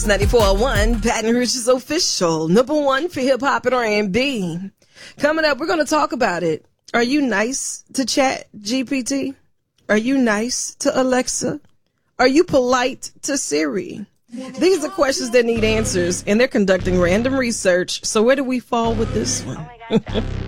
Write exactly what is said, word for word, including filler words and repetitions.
ninety-four point one, Baton Rouge's official number one for hip hop and R and B. Coming up, we're going to talk about it. Are you nice to Chat G P T? Are you nice to Alexa? Are you polite to Siri? These are questions that need answers, and they're conducting random research. So where do we fall with this one?